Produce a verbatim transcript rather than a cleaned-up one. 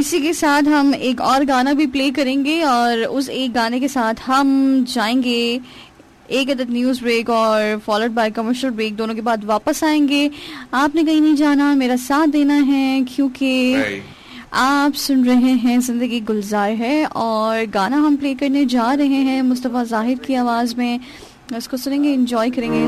इसी के साथ हम एक और गाना भी प्ले करेंगे और उस एक गाने के साथ हम जाएंगे एक अदद न्यूज़ ब्रेक और फॉलोड बाय कमर्शियल ब्रेक। दोनों के बाद वापस आएंगे। आपने कहीं नहीं जाना, मेरा साथ देना है, क्योंकि आप सुन रहे हैं जिंदगी गुलजार है और गाना हम प्ले करने जा रहे हैं मुस्तफ़ा ज़ाहिद की आवाज़ में। इसको सुनेंगे, एंजॉय करेंगे।